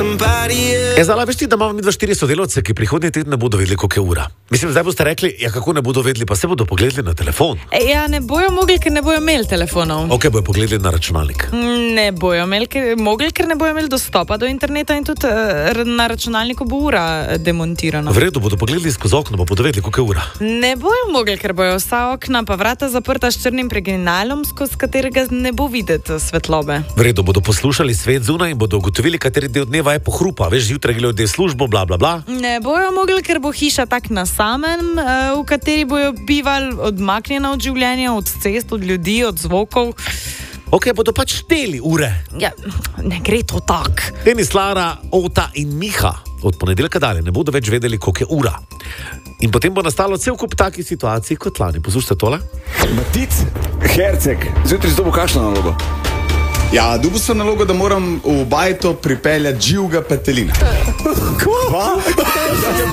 Zdaj, veš ti, da imamo mi 4 sodelavce, ki prihodnji teden ne bodo vedeli, koliko je ura. Mislim, zdaj boste rekli, ja, kako ne bodo vedeli, pa se bodo pogledali na telefon. Ja, ne bojo mogli, ker ne bojo imeli telefonov. Ok, bojo pogledali na računalnik. Ne bojo mogli, ker ne bojo imeli dostopa do interneta in tudi na računalniku bo ura demontirana. V redu, bodo pogledali skozi okno, pa bodo vedeli, koliko je ura. Ne bojo mogli, ker bojo vsa okna pa vrata zaprta s črnim preginalom, skozi katerega ne bo videti svetlobe. V redu, bodo poslušali svet zunaj in bodo ugotovili, kateri del dneva je pohrupa. Veš, zjutraj gledajo del službo, bla, bla, bla. Ne bojo mogli, ker bo hiša tak na samem, v kateri bojo bivali odmaknjena od življenja, od cest, od ljudi, od zvokov. Ok, bodo pač šteli ure. Ja, ne gre to tak. Denis, Lara, Ota in Miha od ponedeljka dalje ne bodo več vedeli, koliko je ura. In potem bo nastalo cel kup takih situacij kot lani. Poslušajte tole. Matic, Herceg, zjutraj zdobo kakšno nalogo? Ja, dobil sem nalogo, da moram v bajto pripeljati živega petelina. Kva?